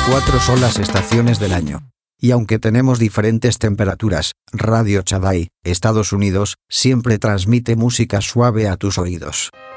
24 son las estaciones del año. Y aunque tenemos diferentes temperaturas, Radio Chaday, Estados Unidos, siempre transmite música suave a tus oídos.